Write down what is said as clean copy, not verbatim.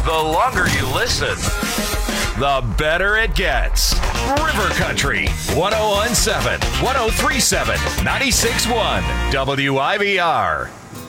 The longer you listen, the better it gets. River Country, 1017, 1037, 96.1, WIVR.